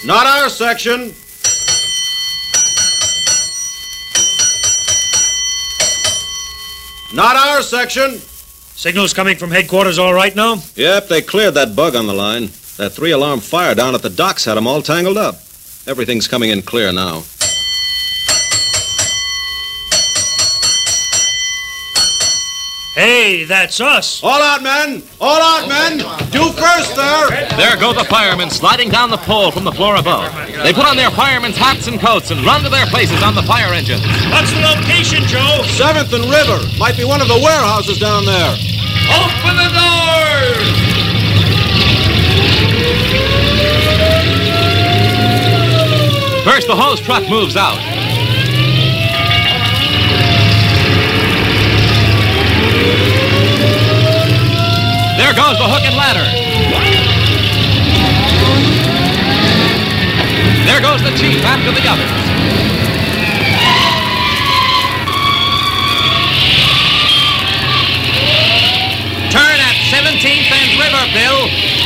Not our section. Not our section. Signal's coming from headquarters all right now? Yep, they cleared that bug on the line. That 3-alarm fire down at the docks had them all tangled up. Everything's coming in clear now. Hey, that's us. All out, men! All out, men! You first, there! There go the firemen sliding down the pole from the floor above. They put on their firemen's hats and coats and run to their places on the fire engines. What's the location, Joe? 7th and River. Might be one of the warehouses down there. Open the doors! First, the hose truck moves out. There goes the hook and ladder. There goes the chief after the others. Turn at 17th and River, Bill.